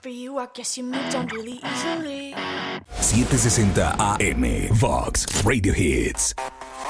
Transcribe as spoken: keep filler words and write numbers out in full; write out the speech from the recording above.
for you, I guess you moved on really easily. setecientos sesenta A M Vox Radio Hits.